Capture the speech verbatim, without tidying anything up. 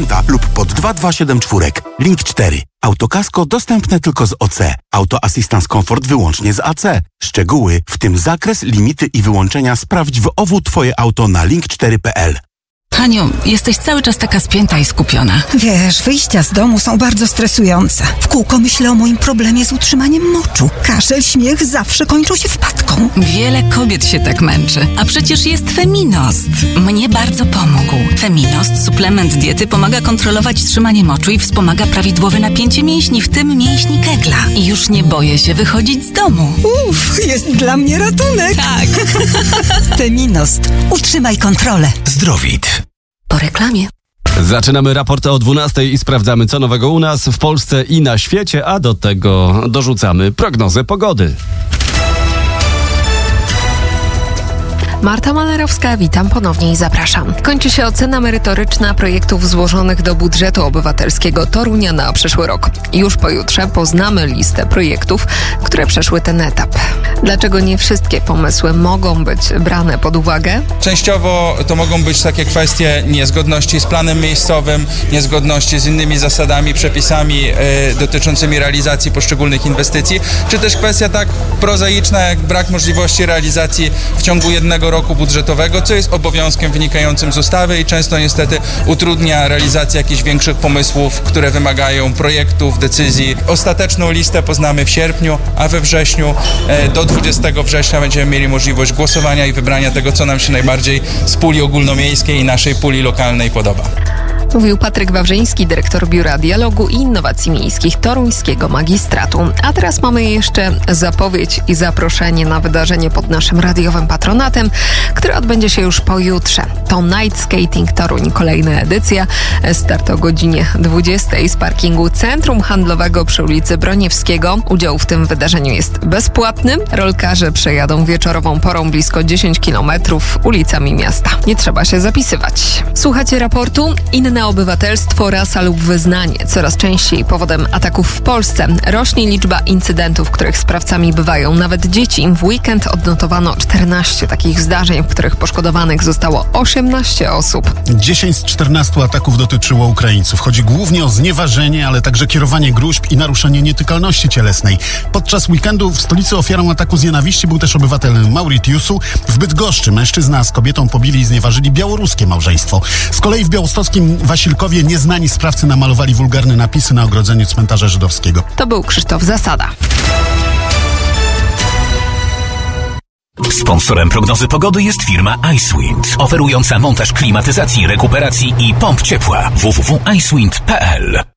Fronta lub pod dwa dwa siedem cztery. Link cztery. Autokasko dostępne tylko z O C. Auto Assistance Comfort wyłącznie z A C. Szczegóły, w tym zakres, limity i wyłączenia sprawdź w O W Twoje auto na link cztery kropka p l. Haniu, jesteś cały czas taka spięta i skupiona. Wiesz, wyjścia z domu są bardzo stresujące. W kółko myślę o moim problemie z utrzymaniem moczu. Kaszel, śmiech zawsze kończą się wpadką. Wiele kobiet się tak męczy, a przecież jest Feminost. Mnie bardzo pomógł. Feminost, suplement diety, pomaga kontrolować trzymanie moczu i wspomaga prawidłowe napięcie mięśni, w tym mięśni kegla. I już nie boję się wychodzić z domu. Uff, jest dla mnie ratunek. Tak. Feminost. Utrzymaj kontrolę. Zdrowit. Po reklamie. Zaczynamy raport o dwunastej i sprawdzamy, co nowego u nas, w Polsce i na świecie, a do tego dorzucamy prognozę pogody. Marta Malerowska, witam ponownie i zapraszam. Kończy się ocena merytoryczna projektów złożonych do budżetu obywatelskiego Torunia na przyszły rok. Już pojutrze poznamy listę projektów, które przeszły ten etap. Dlaczego nie wszystkie pomysły mogą być brane pod uwagę? Częściowo to mogą być takie kwestie niezgodności z planem miejscowym, niezgodności z innymi zasadami, przepisami yy, dotyczącymi realizacji poszczególnych inwestycji, czy też kwestia tak prozaiczna jak brak możliwości realizacji w ciągu jednego roku budżetowego, co jest obowiązkiem wynikającym z ustawy i często niestety utrudnia realizację jakichś większych pomysłów, które wymagają projektów, decyzji. Ostateczną listę poznamy w sierpniu, a we wrześniu e, do dwudziestego września będziemy mieli możliwość głosowania i wybrania tego, co nam się najbardziej z puli ogólnomiejskiej i naszej puli lokalnej podoba. Mówił Patryk Wawrzyński, dyrektor Biura Dialogu i Innowacji Miejskich Toruńskiego Magistratu. A teraz mamy jeszcze zapowiedź i zaproszenie na wydarzenie pod naszym radiowym patronatem, które odbędzie się już pojutrze. To Night Skating Toruń, kolejna edycja. Start o godzinie dwudziestej z parkingu Centrum Handlowego przy ulicy Broniewskiego. Udział w tym wydarzeniu jest bezpłatny. Rolkarze przejadą wieczorową porą blisko dziesięć kilometrów ulicami miasta. Nie trzeba się zapisywać. Słuchacie raportu? Inne obywatelstwo, rasa lub wyznanie. Coraz częściej powodem ataków w Polsce rośnie liczba incydentów, których sprawcami bywają nawet dzieci. W weekend odnotowano czternaście takich zdarzeń, w których poszkodowanych zostało osiemnaście osób. dziesięć z czternastu ataków dotyczyło Ukraińców. Chodzi głównie o znieważenie, ale także kierowanie gróźb i naruszenie nietykalności cielesnej. Podczas weekendu w stolicy ofiarą ataku z nienawiści był też obywatel Mauritiusu. W Bydgoszczy mężczyzna z kobietą pobili i znieważyli białoruskie małżeństwo. Z kolei w białostockim Wasilkowie nieznani sprawcy namalowali wulgarne napisy na ogrodzeniu cmentarza żydowskiego. To był Krzysztof Zasada. Sponsorem prognozy pogody jest firma Icewind, oferująca montaż klimatyzacji, rekuperacji i pomp ciepła. w w w kropka icewind kropka p l